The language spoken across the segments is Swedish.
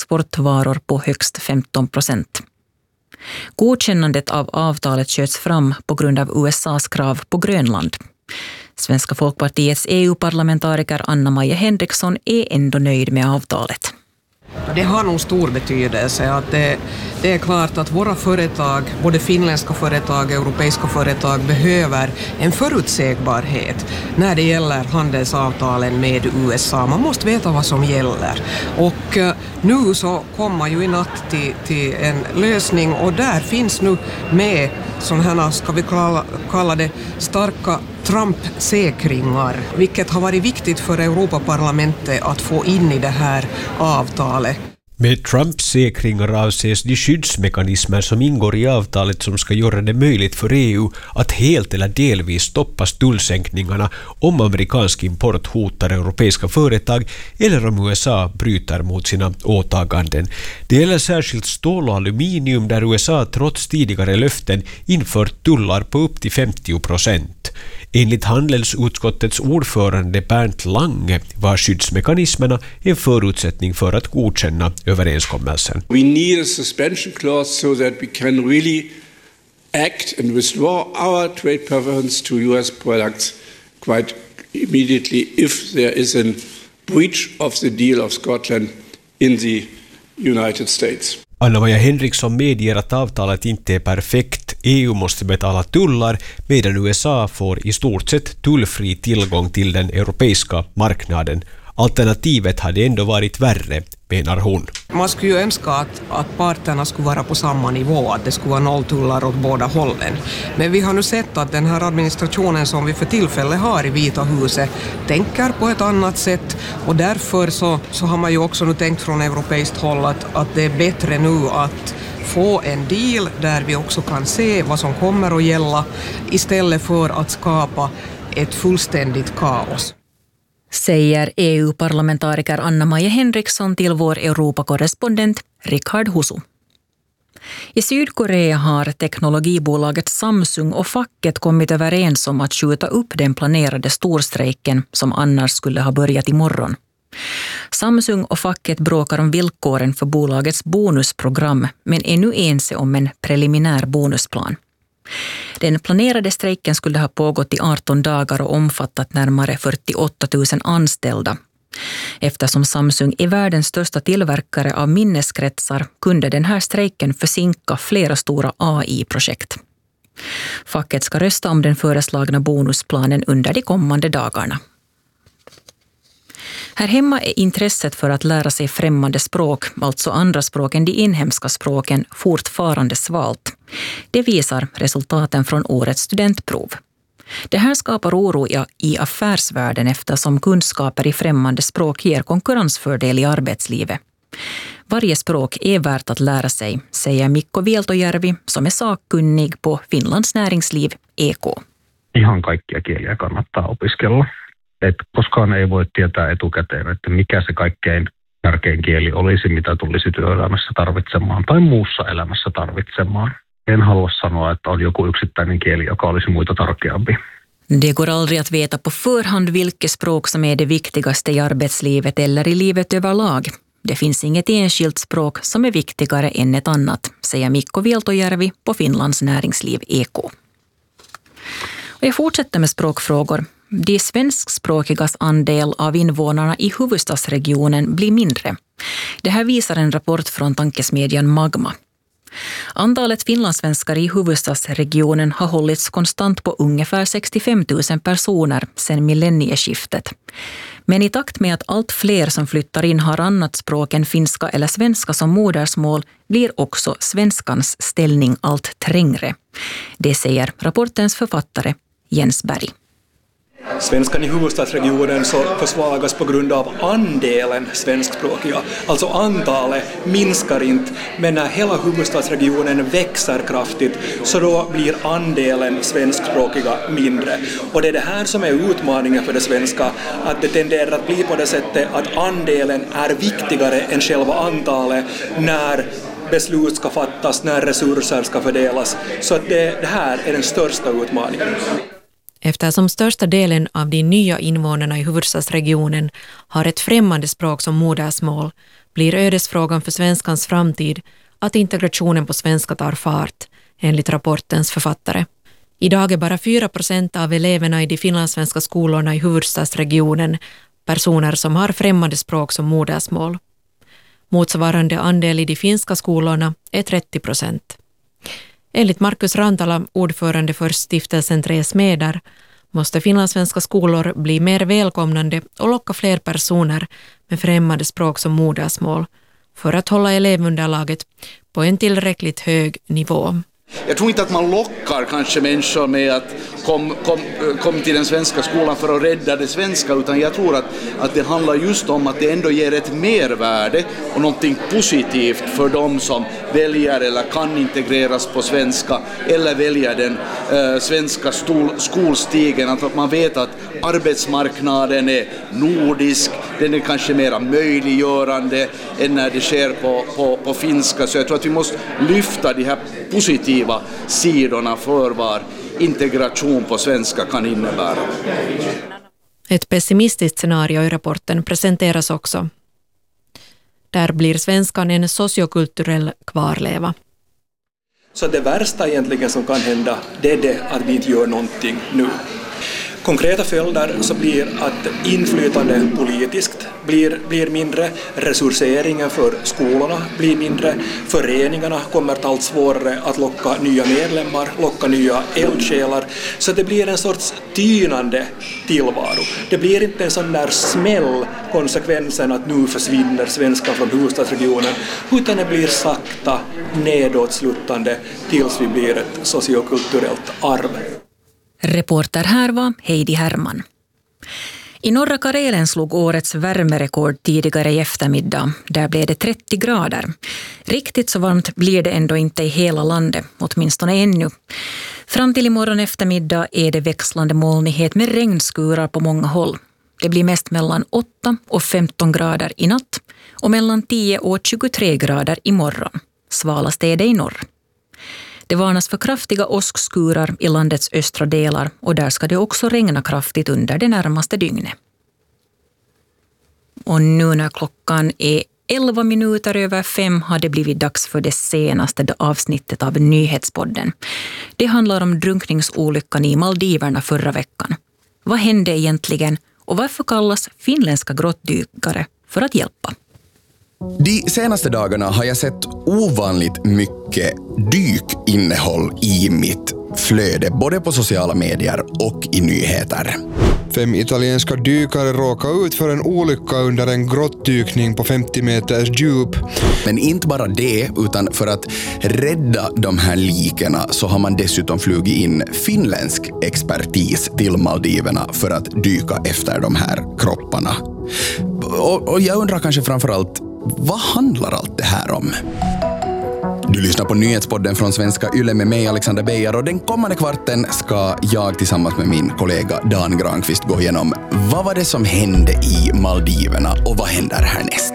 exportvaror på högst 15%. Godkännandet av avtalet sköts fram på grund av USAs krav på Grönland. Svenska folkpartiets EU-parlamentariker Anna-Maja Henriksson är ändå nöjd med avtalet. Det har nog stor betydelse att det är klart att våra företag, både finländska företag och europeiska företag, behöver en förutsägbarhet när det gäller handelsavtalen med USA. Man måste veta vad som gäller. Och nu så kommer man ju i natt till en lösning, och där finns nu med sådana här, ska vi kalla det, starka Trump-säkringar, vilket har varit viktigt för Europaparlamentet att få in i det här avtalet. Med Trump-säkringar avses de skyddsmekanismer som ingår i avtalet som ska göra det möjligt för EU att helt eller delvis stoppa tullsänkningarna om amerikansk import hotar europeiska företag eller om USA bryter mot sina åtaganden. Det gäller särskilt stål och aluminium där USA trots tidigare löften infört tullar på upp till 50%. Enligt handelsutskottets ordförande Bernt Lange var skyddsmekanismerna en förutsättning för att godkänna överenskommelsen. We need a suspension clause so that we can really act and withdraw our trade preference to US products quite immediately if there is a breach of the deal of Scotland in the United States. Anna-Maja Henriksson medger att avtalet inte är perfekt. EU måste betala tullar medan USA får i stort sett tullfri tillgång till den europeiska marknaden. Alternativet hade ändå varit värre, menar hon. Man skulle ju önska att parterna skulle vara på samma nivå, att det skulle vara nolltullar åt båda hållen. Men vi har nu sett att den här administrationen som vi för tillfället har i Vita huset tänker på ett annat sätt, och därför så har man ju också nu tänkt från europeiskt håll att det är bättre nu att få en deal där vi också kan se vad som kommer att gälla istället för att skapa ett fullständigt kaos. Säger EU-parlamentariker Anna-Maja Henriksson till vår Europakorrespondent Richard Husu. I Sydkorea har teknologibolaget Samsung och facket kommit överens om att skjuta upp den planerade storstrejken som annars skulle ha börjat imorgon. Samsung och facket bråkar om villkoren för bolagets bonusprogram men är nu ense om en preliminär bonusplan. Den planerade strejken skulle ha pågått i 18 dagar och omfattat närmare 48 000 anställda. Eftersom Samsung är världens största tillverkare av minneskretsar kunde den här strejken försinka flera stora AI-projekt. Facket ska rösta om den föreslagna bonusplanen under de kommande dagarna. Här hemma är intresset för att lära sig främmande språk, alltså andra språk än de inhemska språken, fortfarande svalt. Det visar resultaten från årets studentprov. Det här skapar oro i affärsvärlden eftersom kunskaper i främmande språk ger konkurrensfördel i arbetslivet. Varje språk är värt att lära sig, säger Mikko Vieltojärvi, som är sakkunnig på Finlands näringsliv, EK. Ihan kaikkia kieliä kannattaa opiskella. Että koskaan ei voi tietää etukäteen, että mikä se kaikkein tärkein kieli olisi, mitä tulisi työelämässä tarvitsemaan tai muussa elämässä tarvitsemaan. En halua sanoa, että on joku yksittäinen kieli, joka olisi muita tärkeämpi. Det går aldrig att veta på förhand vilket språk som är det viktigaste i arbetslivet eller i livet överlag. Det finns inget enskilt språk som är viktigare än ett annat, säger Mikko Vieltojärvi på Finlands näringsliv EK. Och jag fortsätter med språkfrågor. De svenskspråkigas andel av invånarna i huvudstadsregionen blir mindre. Det här visar en rapport från tankesmedjan Magma. Antalet finlandssvenskar i huvudstadsregionen har hållits konstant på ungefär 65 000 personer sedan millennieskiftet. Men i takt med att allt fler som flyttar in har annat språk än finska eller svenska som modersmål blir också svenskans ställning allt trängre. Det säger rapportens författare Jens Berg. Svenskan i huvudstadsregionen så försvagas på grund av andelen svenskspråkiga. Alltså antalet minskar inte, men när hela huvudstadsregionen växer kraftigt så då blir andelen svenskspråkiga mindre. Och det är det här som är utmaningen för det svenska, att det tenderar att bli på det sättet att andelen är viktigare än själva antalet när beslut ska fattas, när resurser ska fördelas. Så att det här är den största utmaningen. Eftersom största delen av de nya invånarna i huvudstadsregionen har ett främmande språk som modersmål blir ödesfrågan för svenskans framtid att integrationen på svenska tar fart, enligt rapportens författare. Idag är bara 4% av eleverna i de finlandssvenska skolorna i huvudstadsregionen personer som har främmande språk som modersmål. Motsvarande andel i de finska skolorna är 30%. Enligt Markus Rantala, ordförande för stiftelsen Tre Smeder, måste finlandssvenska skolor bli mer välkomnande och locka fler personer med främmande språk som modersmål för att hålla elevunderlaget på en tillräckligt hög nivå. Jag tror inte att man lockar kanske människor med att kom till den svenska skolan för att rädda det svenska, utan jag tror att det handlar just om att det ändå ger ett mervärde och någonting positivt för dem som väljer eller kan integreras på svenska eller väljer den svenska skolstigen. Att man vet att arbetsmarknaden är nordisk, den är kanske mer möjliggörande än när det sker på finska. Så jag tror att vi måste lyfta de här positiva sidorna för vad integration på svenska kan innebära. Ett pessimistiskt scenario i rapporten presenteras också. Där blir svenskan en sociokulturell kvarleva. Så det värsta egentligen som kan hända, det är det att vi inte gör någonting nu. Konkreta följder så blir att inflytande politiskt blir mindre, resurseringen för skolorna blir mindre, föreningarna kommer att allt svårare att locka nya medlemmar, locka nya eldsjälar, så det blir en sorts tynande tillvaro. Det blir inte en sån där smäll konsekvensen att nu försvinner svenskan från huvudstadsregionen, utan det blir sakta nedåtslutande tills vi blir ett sociokulturellt arv. Reporter här var Heidi Herman. I norra Karelen slog årets värmerekord tidigare i eftermiddag. Där blev det 30 grader. Riktigt så varmt blir det ändå inte i hela landet, åtminstone ännu. Fram till imorgon eftermiddag är det växlande molnighet med regnskurar på många håll. Det blir mest mellan 8 och 15 grader i natt och mellan 10 och 23 grader imorgon. Svalast är det i norr. Det varnas för kraftiga åskskurar i landets östra delar och där ska det också regna kraftigt under det närmaste dygnet. Och nu när klockan är 11 minuter över 5 har det blivit dags för det senaste avsnittet av Nyhetspodden. Det handlar om drunkningsolyckan i Maldiverna förra veckan. Vad hände egentligen och varför kallas finländska grottdykare för att hjälpa? De senaste dagarna har jag sett ovanligt mycket dykinnehåll i mitt flöde, både på sociala medier och i nyheter. 5 italienska dykare råkade ut för en olycka under en grottdykning på 50 meters djup. Men inte bara det, utan för att rädda de här likerna så har man dessutom flugit in finländsk expertis till Maldiverna för att dyka efter de här kropparna. Och jag undrar kanske framförallt, vad handlar allt det här om? Du lyssnar på Nyhetspodden från Svenska Yle med mig, Alexander Beijer, och den kommande kvarten ska jag tillsammans med min kollega Dan Granqvist gå igenom vad var det som hände i Maldiverna och vad händer härnäst.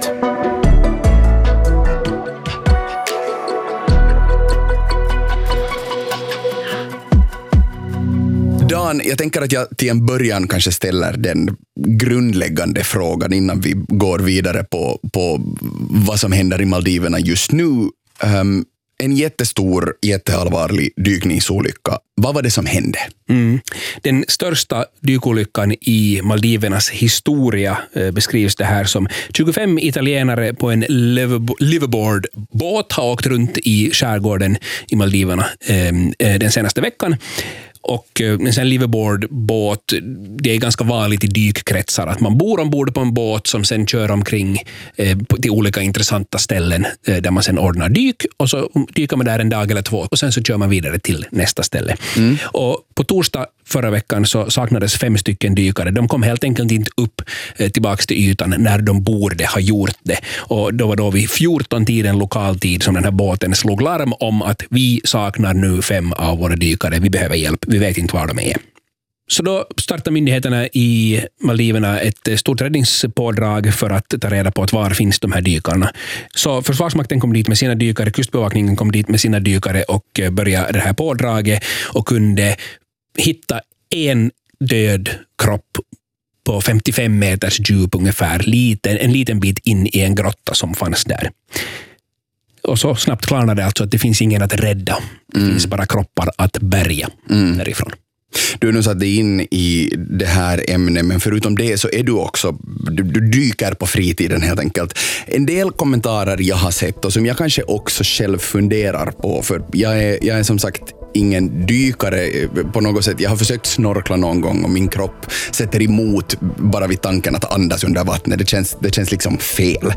Dan, jag tänker att jag till en början kanske ställer den grundläggande frågan innan vi går vidare på vad som händer i Maldiverna just nu. En jättestor, jätteallvarlig dykningsolycka. Vad var det som hände? Den största dykolyckan i Maldivernas historia beskrivs det här som 25 italienare på en liveaboard-båt har åkt runt i skärgården i Maldiverna den senaste veckan. Och en sån liveaboard-båt, det är ganska vanligt i dykkretsar att man bor ombord på en båt som sen kör omkring till olika intressanta ställen där man sen ordnar dyk, och så dyker man där en dag eller två och sen så kör man vidare till nästa ställe. Och på torsdag förra veckan så saknades 5 stycken dykare. De kom helt enkelt inte upp tillbaka till ytan när de borde ha gjort det. Och då var då vid 14-tiden lokal tid som den här båten slog larm om att vi saknar nu 5 av våra dykare. Vi behöver hjälp. Vi vet inte var de är. Så då startar myndigheterna i Maldiverna ett stort räddningspådrag för att ta reda på att var finns de här dykarna. Så Försvarsmakten kom dit med sina dykare, kustbevakningen kom dit med sina dykare och började det här pådraget och kunde hitta en död kropp på 55 meters djup ungefär, en liten bit in i en grotta som fanns där. Och så snabbt klarnade det alltså att det finns ingen att rädda. Det finns bara kroppar att bärga därifrån. Du har nu satt dig in i det här ämnet, men förutom det så är du också, du dyker på fritiden helt enkelt. En del kommentarer jag har sett och som jag kanske också själv funderar på, för jag är som sagt ingen dykare på något sätt. Jag har försökt snorkla någon gång och min kropp sätter emot bara vid tanken att andas under vattnet. Det känns liksom fel.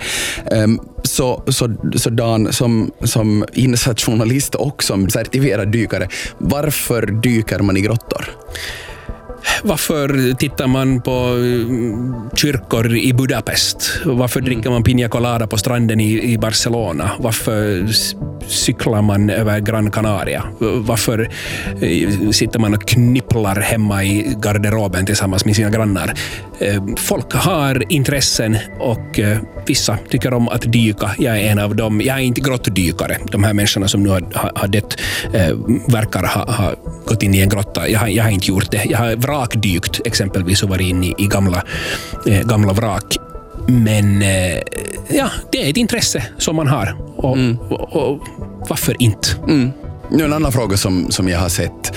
Så Dan, som insatt journalist och som certifierad dykare, varför dyker man i grottor? Varför tittar man på kyrkor i Budapest? Varför dricker man piña colada på stranden i Barcelona? Varför cyklar man över Gran Canaria? Varför sitter man och knipplar hemma i garderoben tillsammans med sina grannar? Folk har intressen och vissa tycker om att dyka. Jag är en av dem. Jag är inte grottdykare. De här människorna som nu har dött verkar ha gått in i en grotta. Jag har inte gjort det. Jag har vrakdykt exempelvis och varit inne i gamla vrak. Men ja, det är ett intresse som man har. Och varför inte? En annan fråga som jag har sett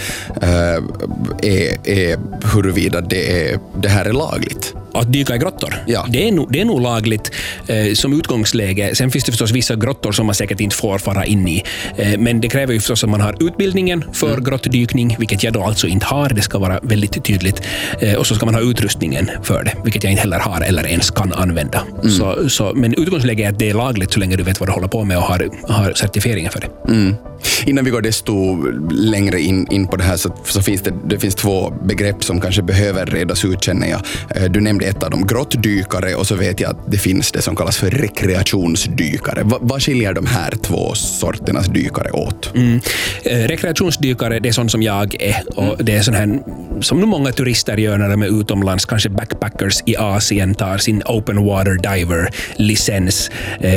är huruvida det här är lagligt. Att dyka i grottor? Ja. Det är nog lagligt som utgångsläge. Sen finns det förstås vissa grottor som man säkert inte får fara in i. Men det kräver ju förstås att man har utbildningen för grottdykning, vilket jag då alltså inte har. Det ska vara väldigt tydligt. Och så ska man ha utrustningen för det, vilket jag inte heller har eller ens kan använda. Men utgångsläge är att det är lagligt så länge du vet vad du håller på med och har certifieringen för det. Innan vi går desto längre in på det här så finns det finns två begrepp som kanske behöver redas ut, känner jag. Du nämnde ett av dem, grottdykare, och så vet jag att det finns det som kallas för rekreationsdykare. Vad skiljer de här två sorternas dykare åt? Rekreationsdykare, det är sånt som jag är, och det är sån här som många turister gör när de är utomlands, kanske backpackers i Asien, tar sin open water diver licens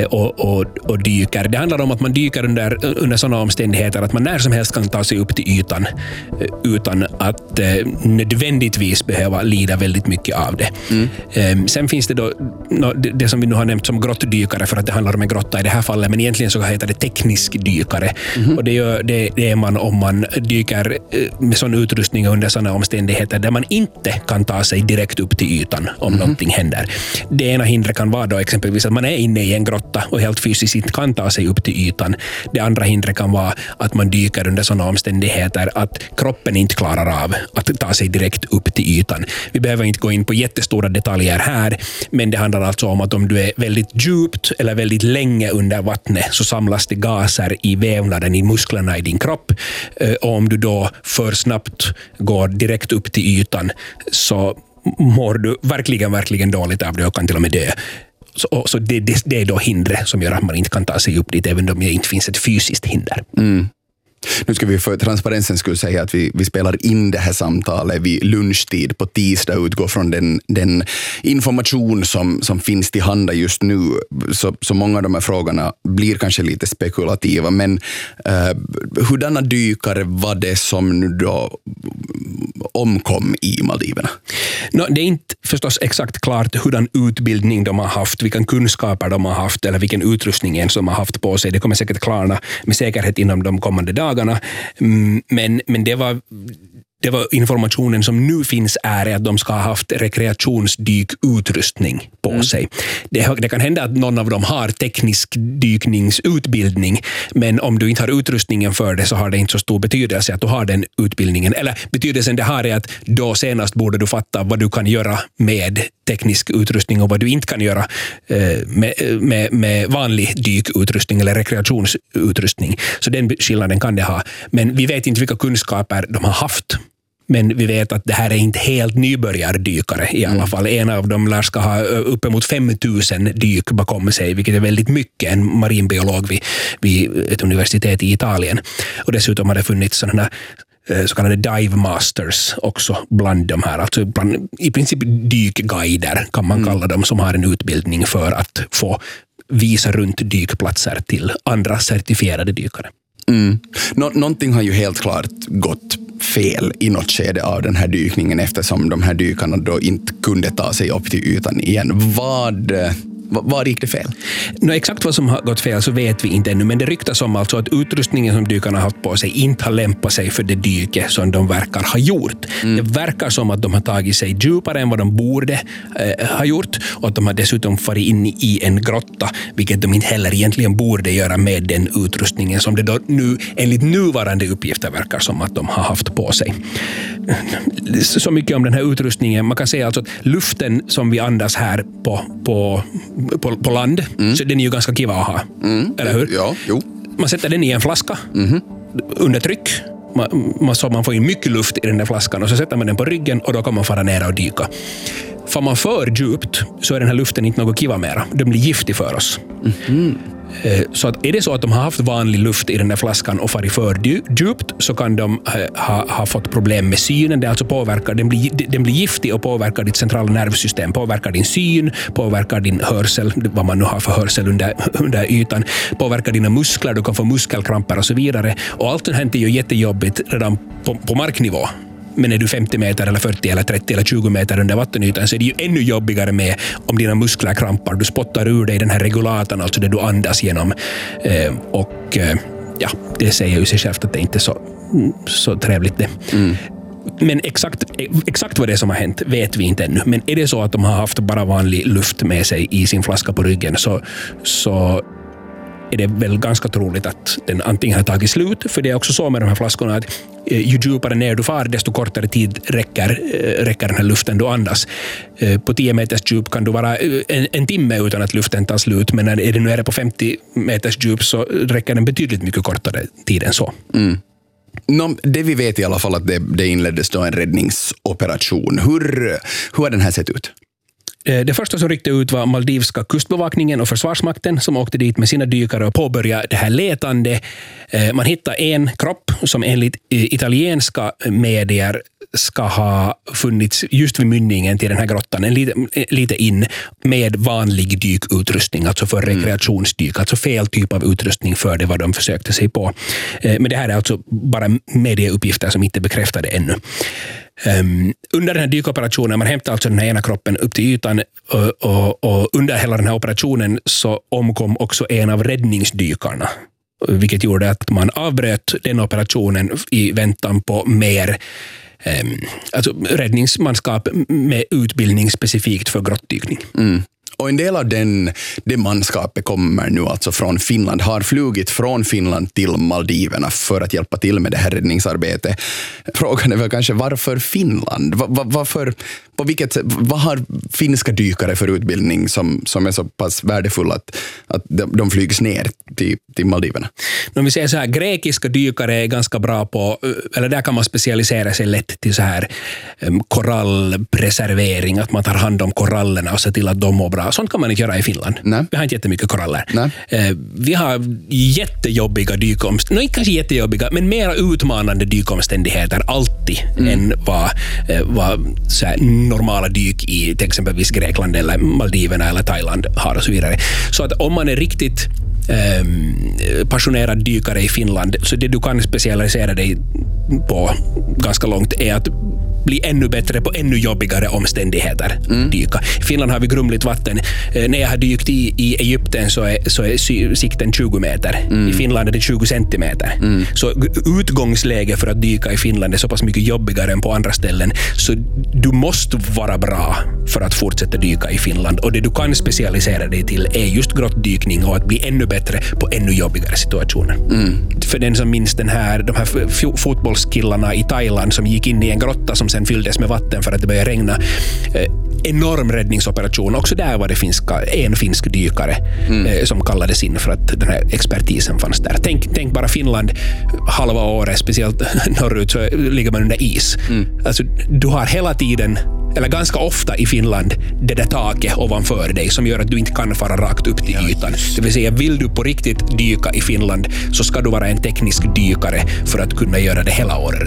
och dyker. Det handlar om att man dyker under sådana omständigheter att man när som helst kan ta sig upp till ytan utan att nödvändigtvis behöva lida väldigt mycket av det. Sen finns det då det som vi nu har nämnt som grottdykare, för att det handlar om en grotta i det här fallet, men egentligen så heter det teknisk dykare. Och det är man om man dyker med sån utrustning under sådana omständigheter där man inte kan ta sig direkt upp till ytan om någonting händer. Det ena hindret kan vara då exempelvis att man är inne i en grotta och helt fysiskt inte kan ta sig upp till ytan. Det andra hindret kan vara att man dyker under sådana omständigheter att kroppen inte klarar av att ta sig direkt upp till ytan. Vi behöver inte gå in på jättestora detaljer här, men det handlar alltså om att om du är väldigt djupt eller väldigt länge under vattnet så samlas det gaser i vävnaden, i musklerna i din kropp. Och om du då för snabbt går direkt upp till ytan så mår du verkligen dåligt av det och kan till och med dö. Så det är då hindret som gör att man inte kan ta sig upp dit, även om det inte finns ett fysiskt hinder. Nu ska vi för transparensens skulle säga att vi spelar in det här samtalet vid lunchtid på tisdag, utgår från den information som finns till handa just nu. Så många av de här frågorna blir kanske lite spekulativa, men hurdana dykare var det som nu då omkom i Maldiverna? Det är inte förstås exakt klart hurdan utbildning de har haft, vilka kunskaper de har haft eller vilken utrustning som har haft på sig. Det kommer säkert klarna med säkerhet inom de kommande dagarna. Men det var informationen som nu finns är att de ska ha haft rekreationsdykutrustning på sig. Det kan hända att någon av dem har teknisk dykningsutbildning, men om du inte har utrustningen för det så har det inte så stor betydelse att du har den utbildningen. Eller betydelsen det har är att då senast borde du fatta vad du kan göra med teknisk utrustning och vad du inte kan göra med vanlig dykutrustning eller rekreationsutrustning. Så den skillnaden kan det ha. Men vi vet inte vilka kunskaper de har haft. Men vi vet att det här är inte helt nybörjardykare i alla fall. En av dem lär ska ha uppemot 5000 dyk bakom sig, vilket är väldigt mycket. En marinbiolog vid ett universitet i Italien. Och dessutom har det funnits sådana så kallade dive masters också bland de här. Alltså i princip dykguider kan man kalla dem, som har en utbildning för att få visa runt dykplatser till andra certifierade dykare. Någonting har ju helt klart gått fel i något skede av den här dykningen eftersom de här dykarna då inte kunde ta sig upp till ytan igen. Vad gick det fel? Exakt vad som har gått fel så vet vi inte ännu, men det ryktas om alltså att utrustningen som dykarna har haft på sig inte har lämpat sig för det dyke som de verkar ha gjort. Det verkar som att de har tagit sig djupare än vad de borde ha gjort och att de har dessutom farit in i en grotta, vilket de inte heller egentligen borde göra med den utrustningen som det då nu enligt nuvarande uppgifter verkar som att de har haft på sig. Så mycket om den här utrustningen. Man kan säga alltså att luften som vi andas här på land, så den är ju ganska kiva att ha. Eller hur? Ja, jo. Man sätter den i en flaska under tryck. Man får in mycket luft i den där flaskan och så sätter man den på ryggen och då kan man fara ner och dyka. Får man för djupt så är den här luften inte något kiva mera. Den blir giftig för oss. Så att är det så att de har haft vanlig luft i den där flaskan och farit för djupt så kan de ha fått problem med synen. Det alltså påverkar, den blir giftig och påverkar ditt centrala nervsystem, påverkar din syn, påverkar din hörsel, vad man nu har för hörsel under ytan, påverkar dina muskler, du kan få muskelkramper och så vidare. Och allt det här är ju jättejobbigt redan på marknivå. Men är du 50 meter eller 40 eller 30 eller 20 meter under vattenytan så är det ju ännu jobbigare med om dina muskler krampar. Du spottar ur dig den här regulatorn, alltså det du andas genom. Det säger ju sig självt att det inte är så trevligt det. Men exakt vad det är som har hänt vet vi inte ännu. Men är det så att de har haft bara vanlig luft med sig i sin flaska på ryggen så är det väl ganska troligt att den antingen har tagit slut, för det är också så med de här flaskorna att ju djupare ner du far, desto kortare tid räcker den här luften du andas. På 10 meters djup kan du vara en timme utan att luften tar slut, men när det nu är på 50 meters djup så räcker den betydligt mycket kortare tid än så. Det vi vet i alla fall att det inleddes då en räddningsoperation. Hur har den här sett ut? Det första som ryckte ut var Maldivska kustbevakningen och försvarsmakten som åkte dit med sina dykare och påbörjade det här letande. Man hittade en kropp som enligt italienska medier ska ha funnits just vid mynningen till den här grottan, lite in med vanlig dykutrustning, alltså för rekreationsdyk, alltså fel typ av utrustning för det vad de försökte sig på. Men det här är alltså bara medieuppgifter som inte bekräftade ännu. Under den här dykoperationen, man hämtade alltså den här ena kroppen upp till ytan och under hela den här operationen så omkom också en av räddningsdykarna, vilket gjorde att man avbröt den operationen i väntan på mer alltså räddningsmanskap med utbildning specifikt för grottdykning. Och en del av det manskapet kommer nu alltså från Finland, har flugit från Finland till Maldiverna för att hjälpa till med det här räddningsarbetet. Frågan är väl kanske varför Finland? Vad har finska dykare för utbildning som är så pass värdefull att de flygs ner till Maldiverna? Om vi säger så här, grekiska dykare är ganska bra på, eller där kan man specialisera sig lätt till så här korallpreservering, att man tar hand om korallerna och ser till att de mår bra. Sånt kan man inte göra i Finland. Nej. Vi har inte jättemycket koraller. Vi har jättejobbiga dykomständigheter, inte kanske jättejobbiga, men mera utmanande dykomständigheter alltid än vad så här normala dyk i till exempelvis Grekland eller Maldiverna eller Thailand har och så vidare. Så att om man är riktigt passionerad dykare i Finland, så det du kan specialisera dig på ganska långt är att bli ännu bättre på ännu jobbigare omständigheter. Dyka. I Finland har vi grumligt vatten. När jag har dykt i Egypten så är sikten 20 meter. I Finland är det 20 centimeter. Så utgångsläge för att dyka i Finland är så pass mycket jobbigare än på andra ställen. Så du måste vara bra för att fortsätta dyka i Finland. Och det du kan specialisera dig till är just grottdykning och att bli ännu bättre på ännu jobbigare situationer. För den som minns de här fotbollskillarna i Thailand som gick in i en grotta som sen fylldes med vatten för att det började regna. Enorm räddningsoperation. Också där var det en finsk dykare som kallades in för att den här expertisen fanns där. Tänk bara Finland halva året, speciellt norrut, så ligger man under is. Alltså, du har hela tiden, eller ganska ofta i Finland, det där taket ovanför dig som gör att du inte kan fara rakt upp till ytan. Det vill säga, vill du på riktigt dyka i Finland så ska du vara en teknisk dykare för att kunna göra det hela året runt.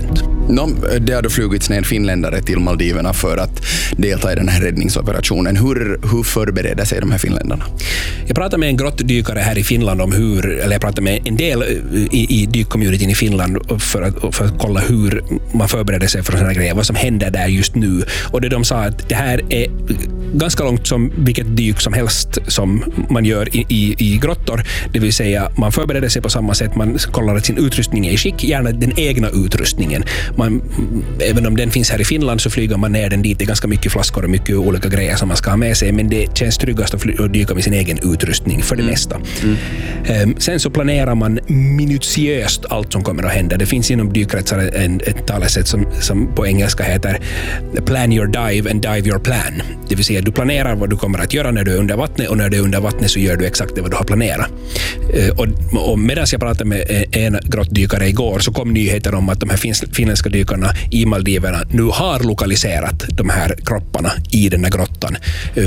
Det har då flugits ner finländare till Maldiverna för att delta i den här räddningsoperationen. Hur förbereder sig de här finländarna? Jag pratade med en grottdykare här i Finland om jag pratade med en del i dykcommunityn i Finland för att kolla hur man förbereder sig för sådana grejer, vad som händer där just nu. Och det de sa att det här är ganska långt som vilket dyk som helst som man gör i grottor. Det vill säga man förbereder sig på samma sätt, man kollar att sin utrustning är i skick, gärna den egna utrustningen. Även om den finns här i Finland så flyger man ner den dit. Det är ganska mycket flaskor och mycket olika grejer som man ska ha med sig, men det känns tryggast att dyka med sin egen utrustning för det mesta. Sen så planerar man minutiöst allt som kommer att hända. Det finns inom dykkretsar ett talesätt som på engelska heter plan your dive and dive your plan. Det vill säga du planerar vad du kommer att göra när du är under vattnet, och när du är under vattnet så gör du exakt det vad du har planerat. Och medan jag pratade med en grottdykare igår så kom nyheter om att de här finländska dykarna i Maldiverna nu har lokaliserat de här kropparna i den här grottan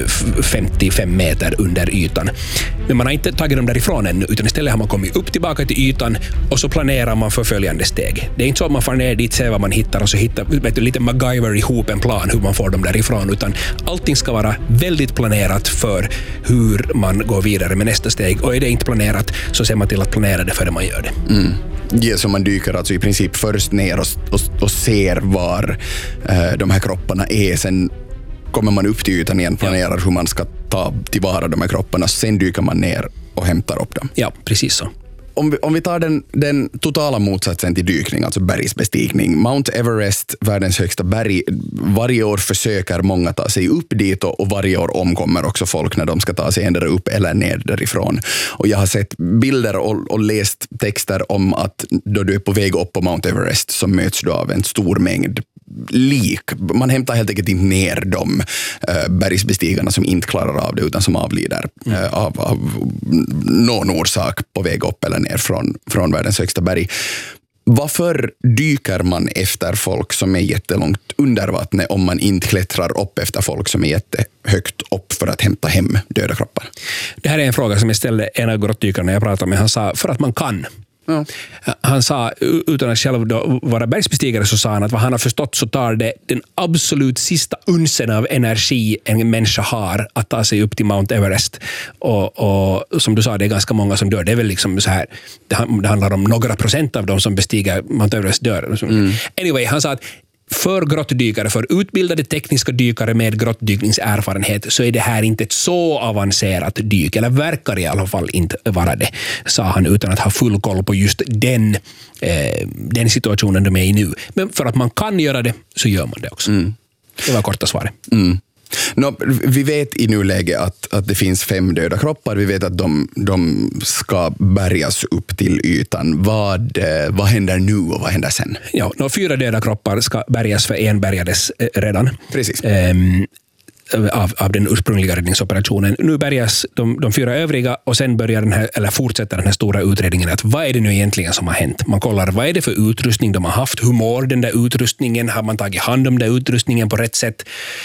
55 meter under ytan. Men man har inte tagit dem därifrån ännu, utan istället har man kommit upp tillbaka till ytan och så planerar man för följande steg. Det är inte så att man får ner dit, ser vad man hittar och så hittar lite MacGyver ihop en plan hur man får dem därifrån, utan allting ska vara väldigt planerat för hur man går vidare med nästa steg, och är det inte planerat så ser man till att planera det före man gör det. Ja, så man dyker alltså i princip först ner och ser var de här kropparna är. Sen kommer man upp till ytan igen, planerar hur man ska ta tillvara de här kropparna. Sen dyker man ner och hämtar upp dem. Ja, precis så. Om vi tar den totala motsatsen till dykning, alltså bergsbestigning. Mount Everest, världens högsta berg. Varje år försöker många ta sig upp dit, och varje år omkommer också folk när de ska ta sig ändå upp eller ner därifrån. Och jag har sett bilder och läst texter om att då du är på väg upp på Mount Everest så möts du av en stor mängd lik. Man hämtar helt enkelt inte ner de bergsbestigarna som inte klarar av det utan som avlider av någon orsak på väg upp eller ner från världens högsta berg. Varför dyker man efter folk som är jättelångt under vattnet om man inte klättrar upp efter folk som är jättehögt upp för att hämta hem döda kroppar? Det här är en fråga som jag ställde en av grottdykarna jag pratade med. Han sa för att man kan. Ja. Han sa, utan att själv då vara bergsbestigare, så sa han att vad han har förstått så tar det den absolut sista unsen av energi en människa har att ta sig upp till Mount Everest. Och som du sa, det är ganska många som dör. Det är väl liksom så här, det handlar om några procent av dem som bestiger Mount Everest dör. Anyway, han sa att för grottdykare, för utbildade tekniska dykare med grottdykningserfarenhet, så är det här inte ett så avancerat dyk, eller verkar i alla fall inte vara det, sa han, utan att ha full koll på just den situationen de är i nu. Men för att man kan göra det så gör man det också. Det var korta svaret. Vi vet i nuläget att det finns 5 döda kroppar. Vi vet att de ska bärgas upp till ytan. Vad händer nu och vad händer sen? Ja, 4 döda kroppar ska bärgas, för en bärgades redan. Precis. Av den ursprungliga räddningsoperationen. Nu bärgas de 4 övriga, och sen fortsätter den här stora utredningen att vad är det nu egentligen som har hänt? Man kollar vad är det för utrustning de har haft, hur mår den där utrustningen, har man tagit hand om den utrustningen på rätt sätt?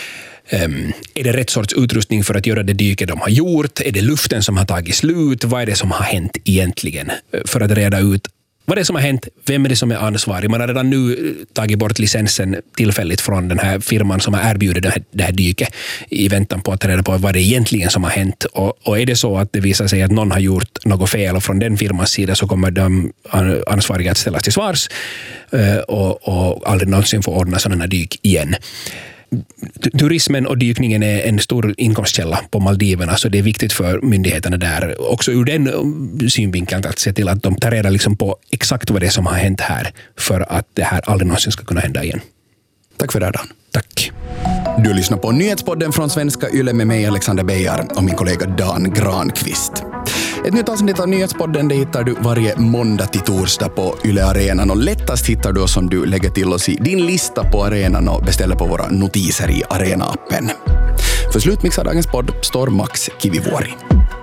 Är det rätt sorts utrustning för att göra det dyket de har gjort? Är det luften som har tagit slut? Vad är det som har hänt egentligen? För att reda ut vad det är som har hänt, vem är det som är ansvarig? Man har redan nu tagit bort licensen tillfälligt från den här firman som har erbjudit det här dyket i väntan på att ta reda på vad det egentligen som har hänt. Och är det så att det visar sig att någon har gjort något fel från den firmans sida, så kommer de ansvariga att ställas till svars och aldrig någonsin få ordna sådana dyk igen. Turismen och dykningen är en stor inkomstkälla på Maldiverna, så det är viktigt för myndigheterna där också ur den synvinkeln att se till att de tar reda liksom på exakt vad det är som har hänt här, för att det här aldrig någonsin ska kunna hända igen. Tack för det, Dan. Tack. Du lyssnar på Nyhetspodden från Svenska Yle med mig, Alexander Beijar, och min kollega Dan Granqvist. Ett nytt avsnitt av Nyhetspodden det hittar du varje måndag till torsdag på Yle Arenan, och lättast hittar du oss om du lägger till oss i din lista på Arenan och beställer på våra notiser i Arena-appen. För slutmix av dagens podd står Max Kivivuori.